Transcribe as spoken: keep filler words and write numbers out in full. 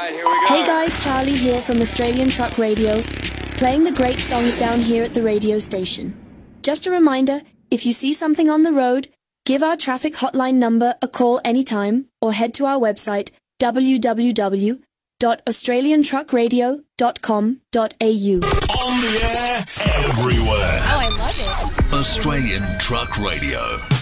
Alright, here we go. Hey guys, Charlie here from Australian Truck Radio, playing the great songs down here at the radio station. Just a reminder, if you see something on the road, give our traffic hotline number a call anytime or head to our website w w w dot australian truck radio dot com dot a u. On the air, everywhere. Oh, I love it. Australian Truck Radio.